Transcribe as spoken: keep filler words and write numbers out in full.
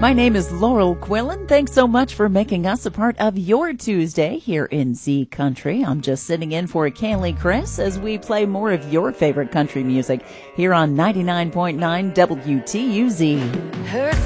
My name is Laurel Quillen. Thanks so much for making us a part of your Tuesday here in Z Country. I'm just sitting in for Kaylee Chris as we play more of your favorite country music here on ninety-nine point nine W T U Z.